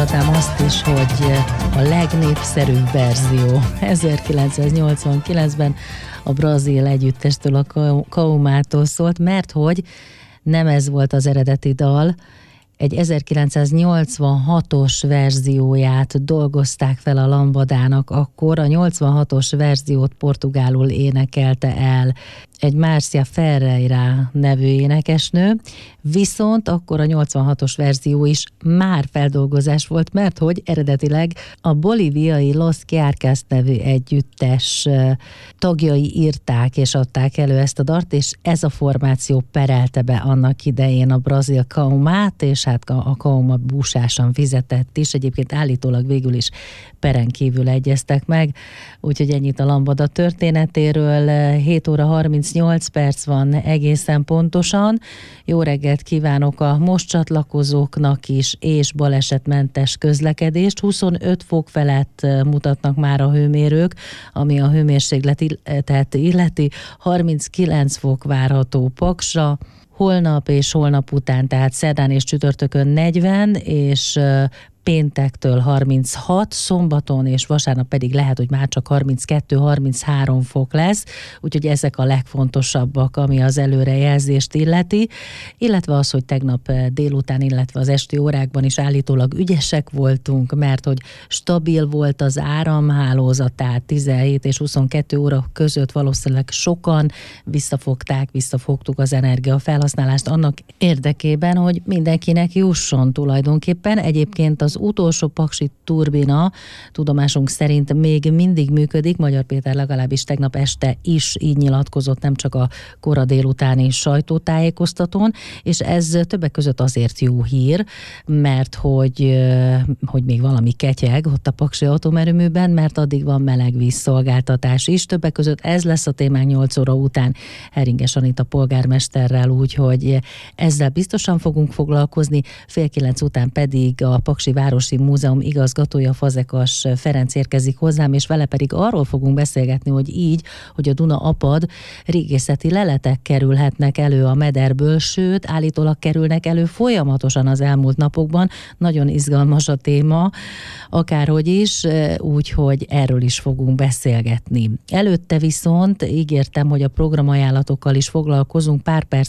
mondhatnám azt is, hogy a legnépszerűbb verzió 1989-ben a brazil együttestől, a Kaumától szólt, mert hogy nem ez volt az eredeti dal, egy 1986-os verzióját dolgozták fel a Lambadának, akkor a 86-os verziót portugálul énekelte el egy Márcia Ferreira nevű énekesnő, viszont akkor a 86-os verzió is már feldolgozás volt, mert hogy eredetileg a bolíviai Los Kiarcas nevű együttes tagjai írták és adták elő ezt a dalt, és ez a formáció perelte be annak idején a brazil Kaumát, és hát a Kauma búsásan fizetett is, egyébként állítólag végül is peren kívül egyeztek meg, úgyhogy ennyit a Lambada történetéről. 7 óra 38 perc van egészen pontosan. Jó reggelt kívánok a most csatlakozóknak is, és balesetmentes közlekedést. 25 fok felett mutatnak már a hőmérők, ami a hőmérsékletet illeti. 39 fok várható Paksra, holnap és holnap után, tehát szerdán és csütörtökön 40, és péntektől 36, szombaton és vasárnap pedig lehet, hogy már csak 32-33 fok lesz, úgyhogy ezek a legfontosabbak, ami az előrejelzést illeti, illetve az, hogy tegnap délután, illetve az esti órákban is állítólag ügyesek voltunk, mert hogy stabil volt az áramhálózat, tehát 17 és 22 óra között valószínűleg sokan visszafogtuk az energiafelhasználást annak érdekében, hogy mindenkinek jusson tulajdonképpen. Egyébként az utolsó paksi turbina tudomásunk szerint még mindig működik, Magyar Péter legalábbis tegnap este is így nyilatkozott, nem csak a kora délutáni sajtótájékoztatón, és ez többek között azért jó hír, mert hogy még valami ketyeg ott a paksi atomerőműben, mert addig van melegvízszolgáltatás is. Többek között ez lesz a témánk 8 óra után Heringes Anita polgármesterrel, úgyhogy ezzel biztosan fogunk foglalkozni, 8:30 után pedig a Paksi Városi Múzeum igazgatója, Fazekas Ferenc érkezik hozzám, és vele pedig arról fogunk beszélgetni, hogy így, hogy a Duna apad régészeti leletek kerülhetnek elő a mederből, sőt, állítólag kerülnek elő folyamatosan az elmúlt napokban. Nagyon izgalmas a téma, akárhogy is, úgyhogy erről is fogunk beszélgetni. Előtte viszont ígértem, hogy a programajánlatokkal is foglalkozunk, pár perc